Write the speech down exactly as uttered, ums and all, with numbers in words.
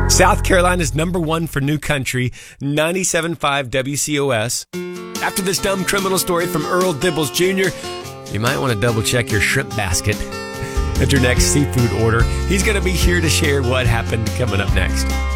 South Carolina's number one for new country, ninety-seven point five W C O S. After this dumb criminal story from Earl Dibbles Junior, you might want to double check your shrimp basket at your next seafood order. He's going to be here to share what happened coming up next.